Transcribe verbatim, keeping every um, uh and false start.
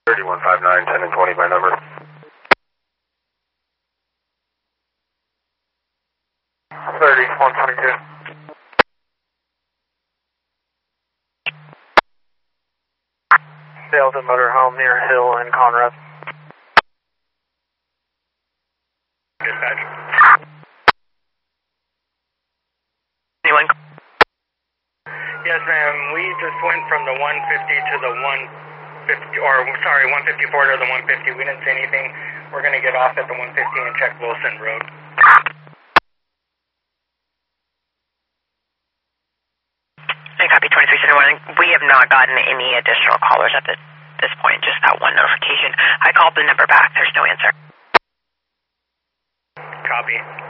thirty-one five nine, ten and twenty by number. thirty, one twenty-two. Delta Motorhome near Hill and Conrad. Dispatch. Anyone? Yes, ma'am. We just went from the one fifty to the one fifty, or sorry, one fifty-four to the one fifty. We didn't see anything. We're going to get off at the one fifty and check Wilson Road. I copy twenty-three seventy-one. We have not gotten any additional callers at this, this point, just that one notification. I called the number back. There's no answer. Copy.